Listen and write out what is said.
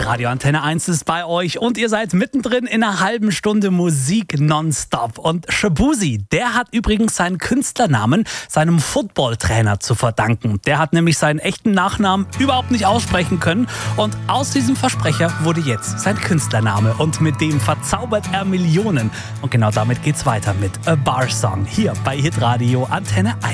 Radio Antenne 1 ist bei euch und ihr seid mittendrin in einer halben Stunde Musik nonstop. Und Shaboozey, der hat übrigens seinen Künstlernamen seinem Footballtrainer zu verdanken. Der hat nämlich seinen echten Nachnamen überhaupt nicht aussprechen können und aus diesem Versprecher wurde jetzt sein Künstlername und mit dem verzaubert er Millionen. Und genau damit geht's weiter mit A Bar Song hier bei Hitradio Antenne 1.